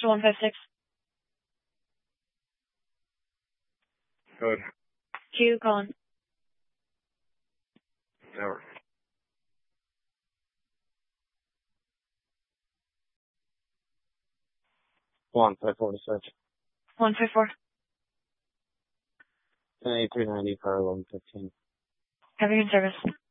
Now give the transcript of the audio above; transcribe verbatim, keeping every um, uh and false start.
to one five six. Good. Q, Colin. Tower. One, five four to search. one five four. ten eighty-three ninety, car eleven fifteen. Have a good service.